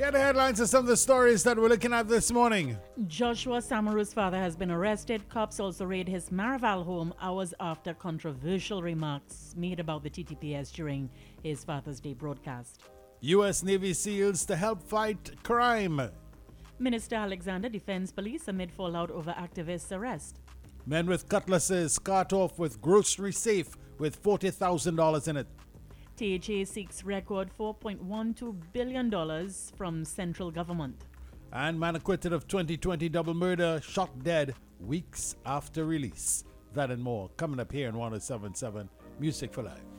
Get the headlines of some of the stories that we're looking at this morning. Joshua Samaru's father has been arrested. Cops also raid his Maraval home hours after controversial remarks made about the TTPS during his Father's Day broadcast. U.S. Navy SEALs to help fight crime. Minister Alexander defends police amid fallout over activists' arrest. Men with cutlasses cart off with grocery safe with $40,000 in it. THA seeks record $4.12 billion from central government. And man acquitted of 2020 double murder, shot dead weeks after release. That and more coming up here on 107.7 Music for Life.